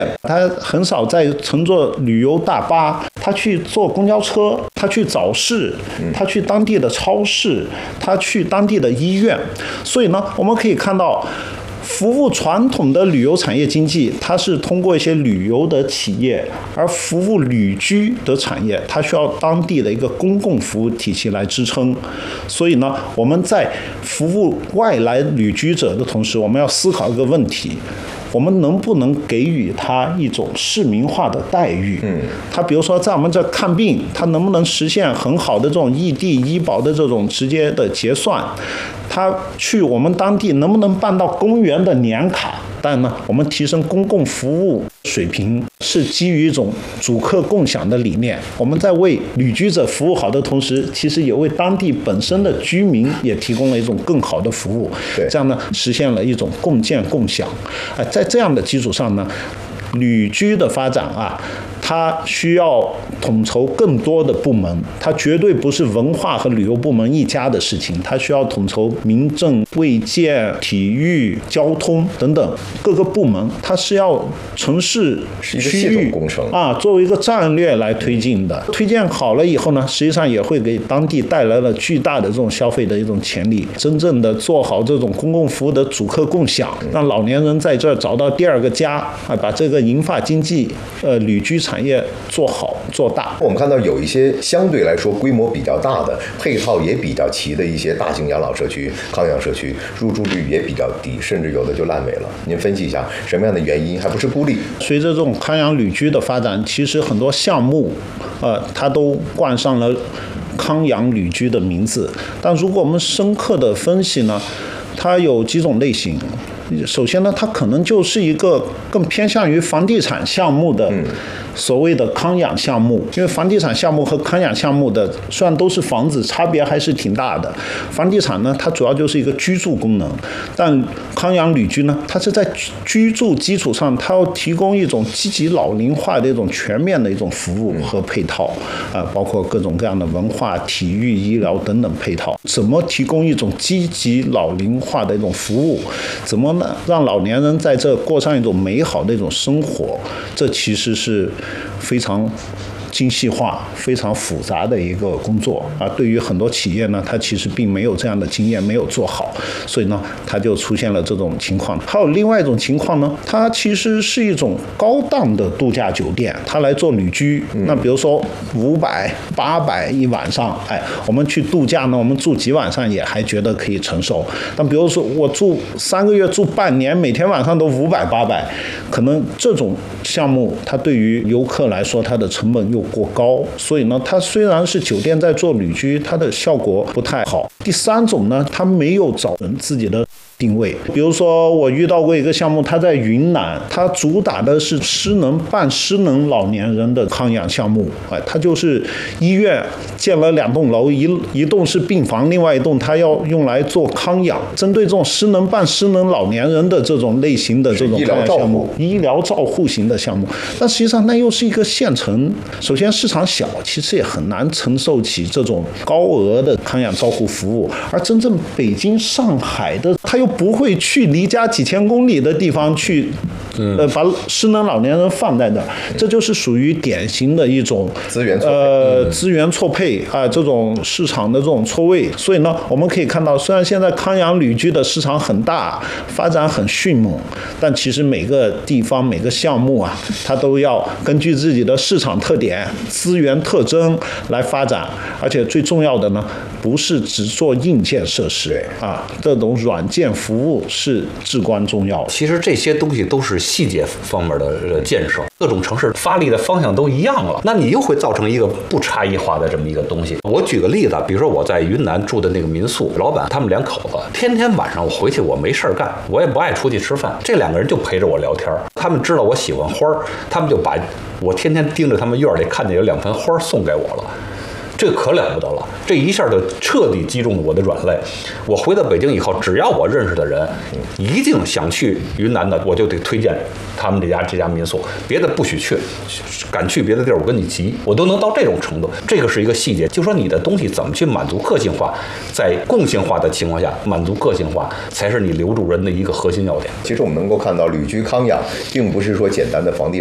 他很少在乘坐旅游大巴，他去坐公交车，他去早市，他去当地的超市，他去当地的医院。所以呢，我们可以看到，服务传统的旅游产业经济，它是通过一些旅游的企业，而服务旅居的产业，它需要当地的一个公共服务体系来支撑。所以呢，我们在服务外来旅居者的同时，我们要思考一个问题：我们能不能给予他一种市民化的待遇？他比如说在我们这看病，他能不能实现很好的这种异地医保的这种直接的结算？他去我们当地能不能办到公园的年卡？但呢，我们提升公共服务水平是基于一种主客共享的理念。我们在为旅居者服务好的同时，其实也为当地本身的居民也提供了一种更好的服务。这样呢，实现了一种共建共享。在这样的基础上呢，旅居的发展它需要统筹更多的部门，它绝对不是文化和旅游部门一家的事情，它需要统筹民政、卫健、体育、交通等等各个部门，它是要城市区域工程作为一个战略来推进的。推荐好了以后呢，实际上也会给当地带来了巨大的这种消费的一种潜力。真正的做好这种公共服务的主客共享，让老年人在这儿找到第二个家，把这个银发经济、旅居产业做好做大。 我们看到有一些相对来说规模比较大的、配套也比较齐的一些大型养老社区、康养社区，入住率也比较低，甚至有的就烂尾了。您分析一下什么样的原因，还不是孤立？ 随着这种康养旅居的发展，其实很多项目，它都冠上了康养旅居的名字。但如果我们深刻的分析呢，它有几种类型。首先呢，它可能就是一个更偏向于房地产项目的所谓的康养项目，因为房地产项目和康养项目的虽然都是房子，差别还是挺大的。房地产呢，它主要就是一个居住功能，但康养旅居呢，它是在居住基础上，它要提供一种积极老龄化的一种全面的一种服务和配套，包括各种各样的文化、体育、医疗等等配套。怎么提供一种积极老龄化的一种服务？怎么让老年人在这过上一种美好的一种生活？这其实是非常精细化、非常复杂的一个工作对于很多企业呢，它其实并没有这样的经验，没有做好，所以呢，它就出现了这种情况。还有另外一种情况呢，它其实是一种高档的度假酒店，它来做旅居。那比如说500、800一晚上，我们去度假呢，我们住几晚上也还觉得可以承受。但比如说我住3个月、住半年，每天晚上都500、800，可能这种项目它对于游客来说，它的成本又过高，所以呢，它虽然是酒店在做旅居，它的效果不太好。第三种呢，它没有找准自己的定位。比如说我遇到过一个项目，它在云南，它主打的是半失能老年人的康养项目。它就是医院建了2栋楼，一栋是病房，另外一栋它要用来做康养，针对这种半失能老年人的这种类型的这种康养项目，医疗照护型的项目。但实际上那又是一个县城，首先市场小，其实也很难承受起这种高额的康养照护服务。而真正北京、上海的，他又不会去离家几千公里的地方去，把失能老年人放在那儿，这就是属于典型的一种资源错配这种市场的这种错位。所以呢，我们可以看到，虽然现在康养旅居的市场很大，发展很迅猛，但其实每个地方每个项目它都要根据自己的市场特点、资源特征来发展。而且最重要的呢，不是只做硬件设施这种软件服务是至关重要的。 其实这些东西都是细节方面的建设，各种城市发力的方向都一样了，那你又会造成一个不差异化的这么一个东西。我举个例子，比如说我在云南住的那个民宿，老板他们2口子，天天晚上我回去我没事干，我也不爱出去吃饭，这2个人就陪着我聊天。他们知道我喜欢花，他们就把我天天盯着他们院里看见有2盆花送给我了。 这个可了不得了，这一下就彻底击中了我的软肋。我回到北京以后，只要我认识的人一定想去云南的，我就得推荐他们这家民宿，别的不许去，敢去别的地儿我跟你急，我都能到这种程度。这个是一个细节，就说你的东西怎么去满足个性化，在共性化的情况下满足个性化，才是你留住人的一个核心要点。 其实我们能够看到，旅居康养并不是说简单的房地